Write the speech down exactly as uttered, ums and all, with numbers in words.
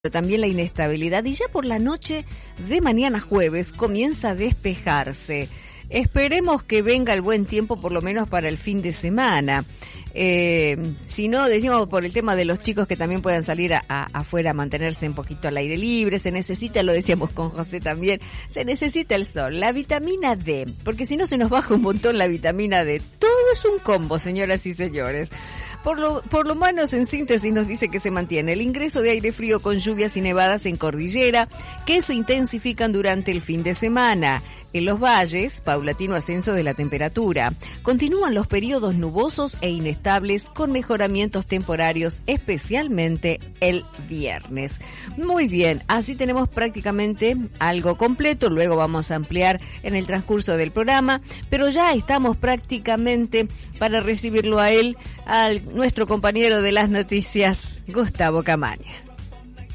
pero también la inestabilidad, y ya por la noche de mañana jueves comienza a despejarse. Esperemos que venga el buen tiempo por lo menos para el fin de semana. Eh, si no, decimos por el tema de los chicos que también puedan salir a, a, afuera a mantenerse un poquito al aire libre, se necesita, lo decíamos con José también, se necesita el sol, la vitamina D, porque si no se nos baja un montón la vitamina D. Todo es un combo, señoras y señores. Por lo, por lo menos en síntesis nos dice que se mantiene el ingreso de aire frío con lluvias y nevadas en cordillera que se intensifican durante el fin de semana. En los valles, paulatino ascenso de la temperatura. Continúan los periodos nubosos e inestables con mejoramientos temporarios, especialmente el viernes. Muy bien, así tenemos prácticamente algo completo. Luego vamos a ampliar en el transcurso del programa, pero ya estamos prácticamente para recibirlo a él, a nuestro compañero de las noticias, Gustavo Camaña.